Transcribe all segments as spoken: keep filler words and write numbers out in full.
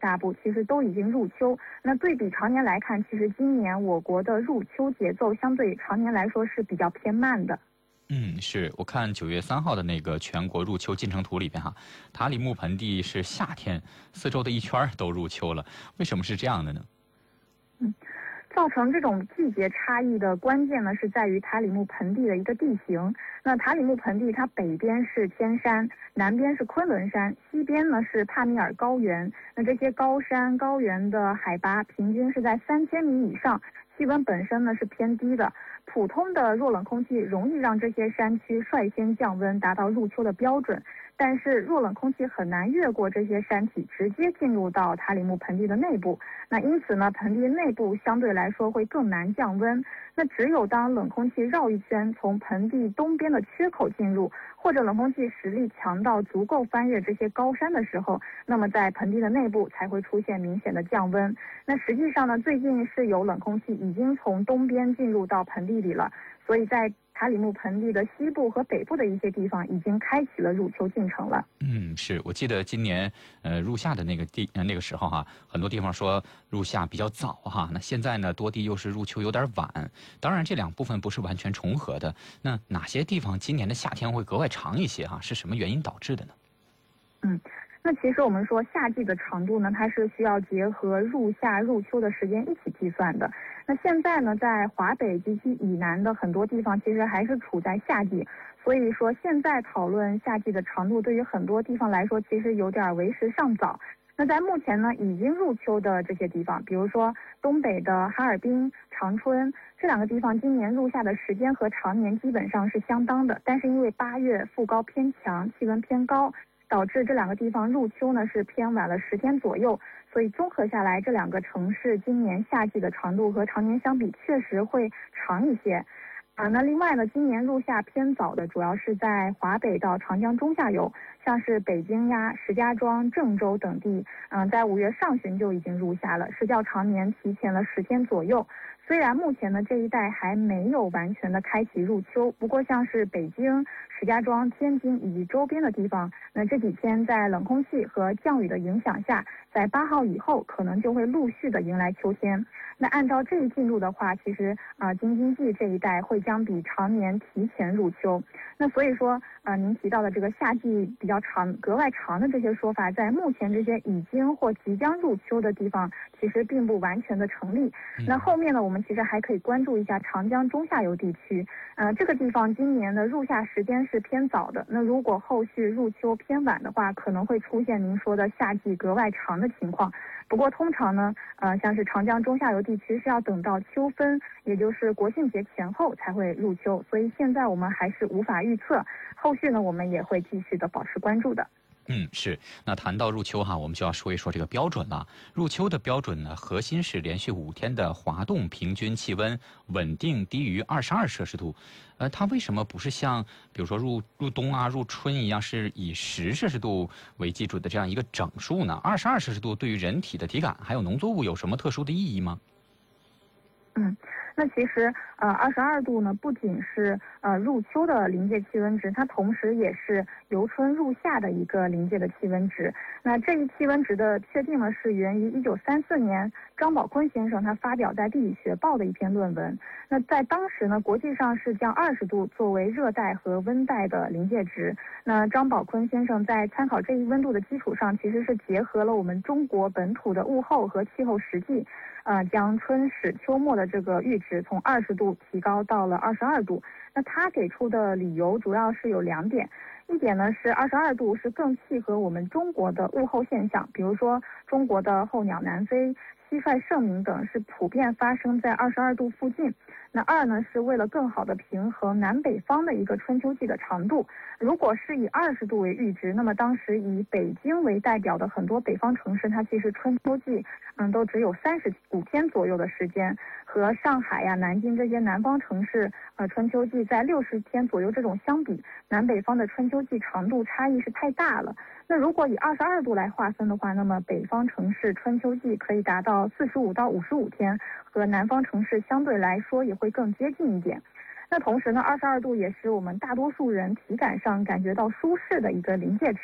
下部，其实都已经入秋。那对比常年来看，其实今年我国的入秋节奏相对常年来说是比较偏慢的。 嗯，是我看九月三号的那个全国入秋进程图里边哈，塔里木盆地是夏天，四周的一圈都入秋了，为什么是这样的呢？ 嗯。造成这种季节差异的关键呢，是在于塔里木盆地的一个地形。那塔里木盆地它北边是天山，南边是昆仑山，西边呢是帕米尔高原。那这些高山高原的海拔平均是在三千米以上，气温本身呢是偏低的。普通的弱冷空气容易让这些山区率先降温，达到入秋的标准。但是弱冷空气很难越过这些山体，直接进入到塔里木盆地的内部。那因此呢，盆地内部相对来说会更难降温。那只有当冷空气绕一圈，从盆地东边的缺口进入，或者冷空气实力强到足够翻越这些高山的时候，那么在盆地的内部才会出现明显的降温。那实际上呢，最近是有冷空气已经从东边进入到盆地里了，所以在塔里木盆地的西部和北部的一些地方已经开启了入秋进程了。 嗯，是我记得今年呃入夏的那个地、呃、那个时候哈，很多地方说入夏比较早哈，那现在呢多地又是入秋有点晚。当然这两部分不是完全重合的。那哪些地方今年的夏天会格外长一些哈？是什么原因导致的呢？ 嗯。那其实我们说夏季的长度呢，它是需要结合入夏入秋的时间一起计算的。那现在呢，在华北及其以南的很多地方，其实还是处在夏季，所以说现在讨论夏季的长度，对于很多地方来说，其实有点为时尚早。那在目前呢，已经入秋的这些地方，比如说东北的哈尔滨、长春这两个地方，今年入夏的时间和常年基本上是相当的，但是因为八月副高偏强，气温偏高，导致这两个地方入秋呢是偏晚了十天左右，所以综合下来，这两个城市今年夏季的长度和常年相比确实会长一些。啊，那另外呢，今年入夏偏早的主要是在华北到长江中下游，像是北京呀、石家庄、郑州等地，嗯，在五月上旬就已经入夏了，是较常年提前了十天左右。虽然目前呢这一带还没有完全的开启入秋，不过像是北京、石家庄、天津以及周边的地方，那这几天在冷空气和降雨的影响下，在八号以后可能就会陆续的迎来秋天。那按照这一进度的话，其实啊、呃，京津冀这一带会将比常年提前入秋。那所以说啊、呃，您提到的这个夏季比较长、格外长的这些说法，在目前这些已经或即将入秋的地方，其实并不完全的成立。那后面呢，我们其实还可以关注一下长江中下游地区。呃，这个地方今年的入夏时间是偏早的。那如果后续入秋偏晚的话，可能会出现您说的夏季格外长的情况。不过通常呢，呃，像是长江中下游地区是要等到秋分，也就是国庆节前后才会入秋，所以现在我们还是无法预测。后续呢，我们也会继续的保持关注的。 嗯，是。那谈到入秋哈，我们就要说一说这个标准了。入秋的标准呢，核心是连续五天的滑动平均气温稳定低于二十二摄氏度。呃，它为什么不是像比如说入入冬啊、入春一样，是以十摄氏度为基准的这样一个整数呢？二十二摄氏度对于人体的体感还有农作物有什么特殊的意义吗？ 嗯。那其实，呃，二十二度呢，不仅是呃入秋的临界气温值，它同时也是由春入夏的一个临界的气温值。那这一气温值的确定呢，是源于一九三四年张宝坤先生他发表在《地理学报》的一篇论文。那在当时呢，国际上是将二十度作为热带和温带的临界值。那张宝坤先生在参考这一温度的基础上，其实是结合了我们中国本土的物候和气候实际。呃，将春始秋末的这个阈值从二十度提高到了二十二度。那他给出的理由主要是有两点，一点呢是二十二度是更契合我们中国的物候现象，比如说中国的候鸟南飞、蟋蟀盛鸣等是普遍发生在二十二度附近。那二呢，是为了更好的平衡南北方的一个春秋季的长度。如果是以二十度为阈值，那么当时以北京为代表的很多北方城市，它其实春秋季嗯都只有三十五天左右的时间，和上海呀、南京这些南方城市呃春秋季在六十天左右这种相比，南北方的春秋季长度差异是太大了。那如果以二十二度来划分的话，那么北方城市春秋季可以达到四十五到五十五天，和南方城市相对来说也会更接近一点。那同时呢，二十二度也是我们大多数人体感上感觉到舒适的一个临界值。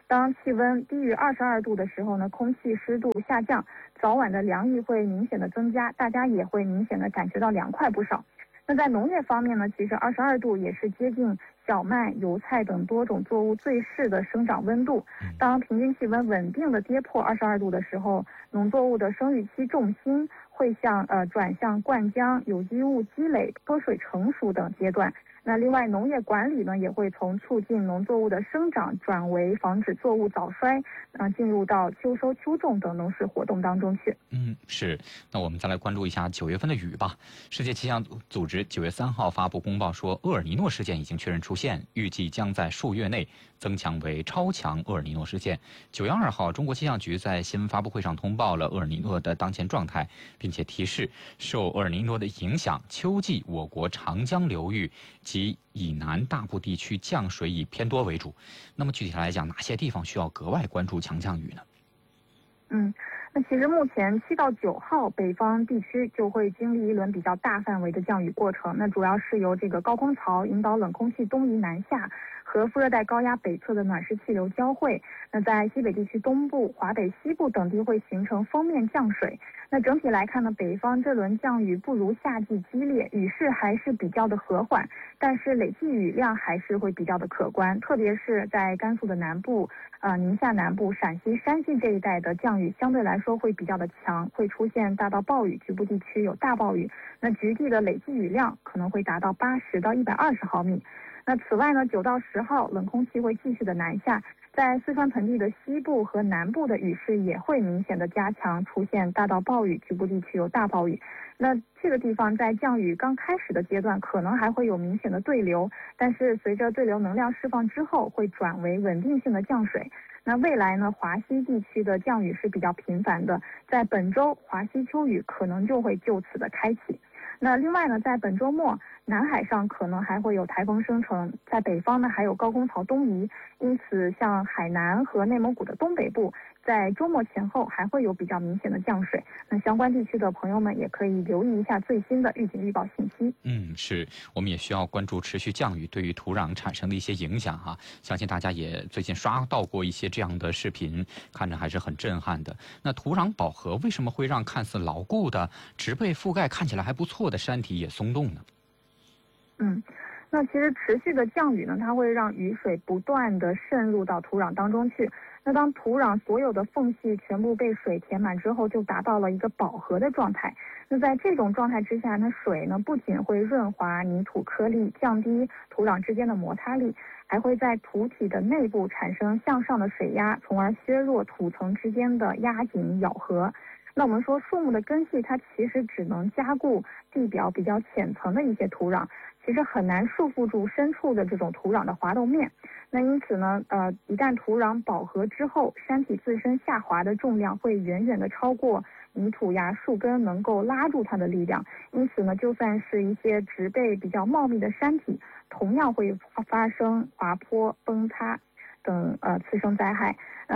当气温低于二十二度的时候呢，空气湿度下降，早晚的凉意会明显的增加，大家也会明显的感觉到凉快不少。那在农业方面呢，其实二十二度也是接近小麦、油菜等多种作物最适的生长温度。当平均气温稳定的跌破二十二度的时候，农作物的生育期重心会向呃转向灌浆、有机物积累、脱水成熟等阶段。那另外，农业管理呢也会从促进农作物的生长转为防止作物早衰，呃，进入到秋收秋种等农事活动当中去。 嗯，是。那我们再来关注一下九月份的雨吧。世界气象组织九月三号发布公报说，厄尔尼诺事件已经确认出现，预计将在数月内增强为超强厄尔尼诺事件。九月二号，中国气象局在新闻发布会上通报了厄尔尼诺的当前状态，并且提示受厄尔尼诺的影响，秋季我国长江流域及以南大部地区降水以偏多为主。那么具体来讲，哪些地方需要格外关注强降雨呢？ 嗯，那其实目前七到九号北方地区就会经历一轮比较大范围的降雨过程，那主要是由这个高空槽引导冷空气东移南下，和副热带高压北侧的暖湿气流交汇。那在西北地区东部、华北西部等地会形成锋面降水。那整体来看呢，北方这轮降雨不如夏季激烈，雨势还是比较的和缓，但是累计雨量还是会比较的可观，特别是在甘肃的南部、呃宁夏南部、陕西、山西这一带的降雨相对来说会比较的强，会出现大到暴雨，局部地区有大暴雨。那局地的累计雨量可能会达到八十到一百二十毫米。那此外呢，九到十号冷空气会继续的南下，在四川盆地的西部和南部的雨势也会明显的加强，出现大到暴雨，局部地区有大暴雨。那这个地方在降雨刚开始的阶段，可能还会有明显的对流，但是随着对流能量释放之后，会转为稳定性的降水。那未来呢，华西地区的降雨是比较频繁的，在本周华西秋雨可能就会就此的开启。那另外呢，在本周末，南海上可能还会有台风生成，在北方呢还有高空槽东移，因此像海南和内蒙古的东北部，在周末前后还会有比较明显的降水。那相关地区的朋友们也可以留意一下最新的预警预报信息。 嗯，是，我们也需要关注持续降雨对于土壤产生的一些影响哈、啊。相信大家也最近刷到过一些这样的视频，看着还是很震撼的。那土壤饱和为什么会让看似牢固的植被覆盖看起来还不错的山体也松动呢？ 嗯，那其实持续的降雨呢，它会让雨水不断的渗入到土壤当中去。那当土壤所有的缝隙全部被水填满之后，就达到了一个饱和的状态。那在这种状态之下，那水呢不仅会润滑泥土颗粒，降低土壤之间的摩擦力，还会在土体的内部产生向上的水压，从而削弱土层之间的压紧咬合。那我们说树木的根系它其实只能加固地表比较浅层的一些土壤，其实很难束缚住深处的这种土壤的滑动面。那因此呢，呃，一旦土壤饱和之后，山体自身下滑的重量会远远的超过泥土呀、树根能够拉住它的力量。因此呢，就算是一些植被比较茂密的山体，同样会发生滑坡、崩塌等呃次生灾害。